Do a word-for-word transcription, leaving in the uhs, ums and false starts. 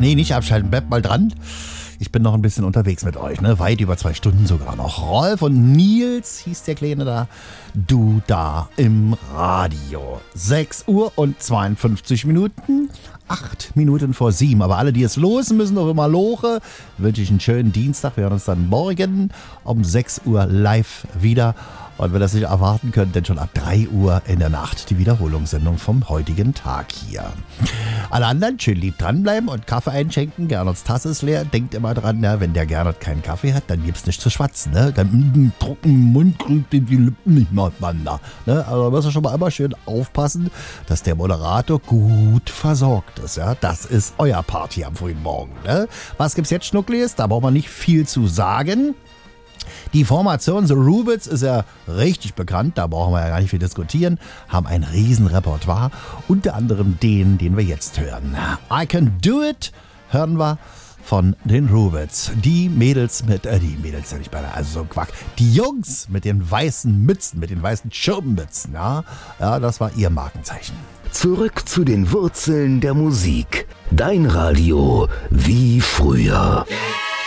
Nee, nicht abschalten, bleibt mal dran. Ich bin noch ein bisschen unterwegs mit euch, ne? Weit über zwei Stunden sogar noch. Rolf und Nils hieß der Kleine da. Du da im Radio. sechs Uhr und zweiundfünfzig Minuten. Acht Minuten vor sieben. Aber alle, die es losen müssen, noch immer loche, wünsche ich einen schönen Dienstag. Wir hören uns dann morgen um sechs Uhr live wieder. Und wenn ihr das nicht erwarten könnt, denn schon ab drei Uhr in der Nacht die Wiederholungssendung vom heutigen Tag hier. Alle anderen schön lieb dranbleiben und Kaffee einschenken. Gernerts Tasse ist leer. Denkt immer dran, ja, wenn der Gernot keinen Kaffee hat, dann gibt's nichts zu schwatzen. Ne? Dann mit einem trockenen Mund kriegt die Lippen nicht mehr auseinander. Ne? Also da müsst ihr schon mal immer schön aufpassen, dass der Moderator gut versorgt ist. Ja? Das ist euer Party am frühen Morgen. Ne? Was gibt's jetzt, Schnucklis? Da braucht man nicht viel zu sagen. Die Formation The Rubits ist ja richtig bekannt, da brauchen wir ja gar nicht viel diskutieren, haben ein riesen Repertoire, unter anderem den, den wir jetzt hören. I Can Do It hören wir von den Rubits. Die Mädels mit, äh, die Mädels ja nicht beinahe, also so Quack, die Jungs mit den weißen Mützen, mit den weißen Schirmmützen, ja, ja, das war ihr Markenzeichen. Zurück zu den Wurzeln der Musik. Dein Radio wie früher.